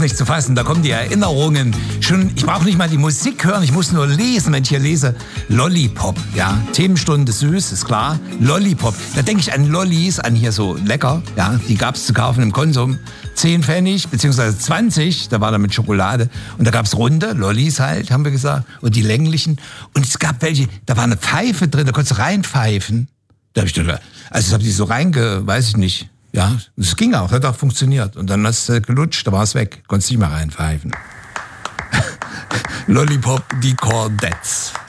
nicht zu fassen. Da kommen die Erinnerungen. Ich brauche nicht mal die Musik hören, ich muss nur lesen, wenn ich hier lese. Lollipop, ja. Themenstunde süß, ist klar. Lollipop. Da denke ich an Lollis, an hier so lecker. Ja, die gab es zu kaufen im Konsum. 10 Pfennig, beziehungsweise 20, da war da mit Schokolade. Und da gab es runde, Lollis halt, haben wir gesagt. Und die länglichen. Und es gab welche, da war eine Pfeife drin, da konntest du reinpfeifen. Da habe ich gedacht, also das habe ich so weiß ich nicht. Ja, das ging auch, hat auch funktioniert. Und dann hast du gelutscht, da war es weg. Konntest nicht mehr reinpfeifen. Lollipop, die Cordettes.